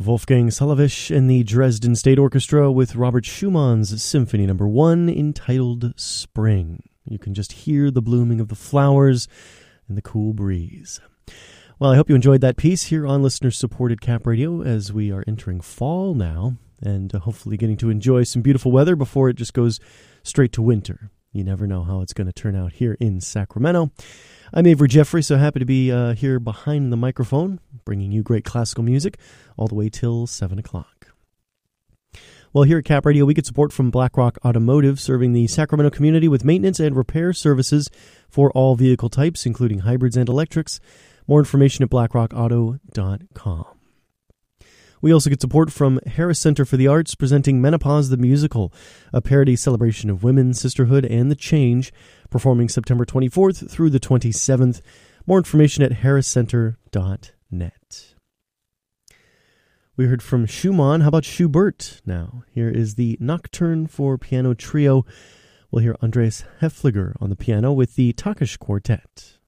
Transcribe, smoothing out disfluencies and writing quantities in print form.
Wolfgang Solovish and the Dresden State Orchestra with Robert Schumann's Symphony No. 1 entitled Spring. You can just hear the blooming of the flowers and the cool breeze. Well, I hope you enjoyed that piece here on listener-supported Cap Radio as we are entering fall now and hopefully getting to enjoy some beautiful weather before it just goes straight to winter. You never know how it's going to turn out here in Sacramento. I'm Avery Jeffrey, so happy to be here behind the microphone, bringing you great classical music all the way till 7 o'clock. Well, here at Cap Radio, we get support from BlackRock Automotive, serving the Sacramento community with maintenance and repair services for all vehicle types, including hybrids and electrics. More information at blackrockauto.com. We also get support from Harris Center for the Arts, presenting Menopause the Musical, a parody celebration of women, sisterhood, and the change, performing September 24th through the 27th. More information at harriscenter.net. We heard from Schumann. How about Schubert now? Here is the Nocturne for Piano Trio. We'll hear Andreas Hefliger on the piano with the Takesh Quartet.